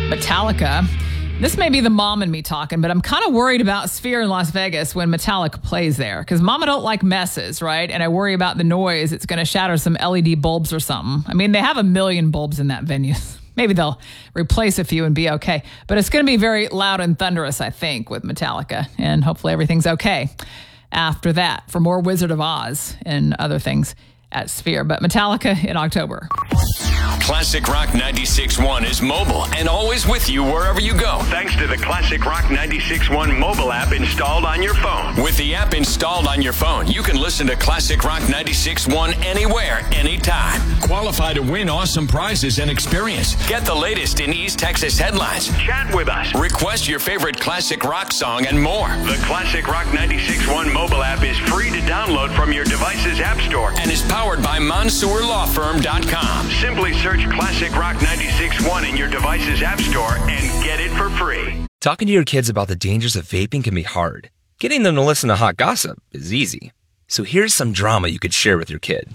Metallica. This may be the mom in me talking, but I'm kind of worried about Sphere in Las Vegas when Metallica plays there. Because mama don't like messes, right? And I worry about the noise. It's going to shatter some LED bulbs or something. I mean, they have 1 million bulbs in that venue. Maybe they'll replace a few and be okay. But it's going to be very loud and thunderous, I think, with Metallica. And hopefully everything's okay after that for more Wizard of Oz and other things at Sphere. But Metallica in October. Classic Rock 96.1 is mobile and always with you wherever you go. Thanks to the Classic Rock 96.1 mobile app installed on your phone. With the app installed on your phone, you can listen to Classic Rock 96.1 anywhere, anytime. Qualify to win awesome prizes and experience. Get the latest in East Texas headlines. Chat with us. Request your favorite classic rock song and more. The Classic Rock 96.1 mobile app is free to download from your device's app store and is powered by MonsourLawFirm.com. Simply search Classic Rock 96.1 in your device's app store and get it for free. Talking to your kids about the dangers of vaping can be hard. Getting them to listen to hot gossip is easy. So here's some drama you could share with your kid.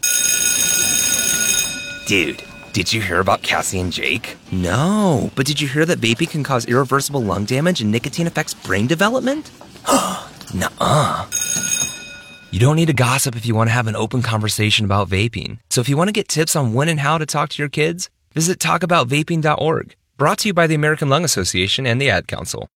Dude, did you hear about Cassie and Jake? No, but did you hear that vaping can cause irreversible lung damage and nicotine affects brain development? Nuh-uh. You don't need to gossip if you want to have an open conversation about vaping. So if you want to get tips on when and how to talk to your kids, visit talkaboutvaping.org. Brought to you by the American Lung Association and the Ad Council.